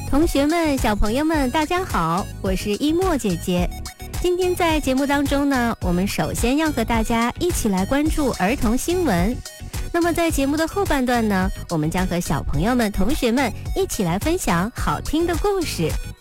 同学们、小朋友们，大家好，我是一墨姐姐。今天在节目当中呢，我们首先要和大家一起来关注儿童新闻。那么在节目的后半段呢，我们将和小朋友们、同学们一起来分享好听的故事。